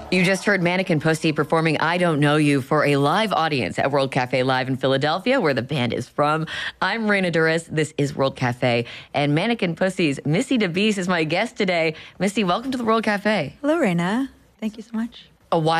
You just heard Mannequin Pussy performing I Don't Know You for a live audience at World Cafe Live in Philadelphia, where the band is from. I'm Raina Duras. This is World Cafe. And Mannequin Pussy's Missy DeBeast is my guest today. Missy, welcome to the World Cafe. Hello, Raina. Thank you so much. A while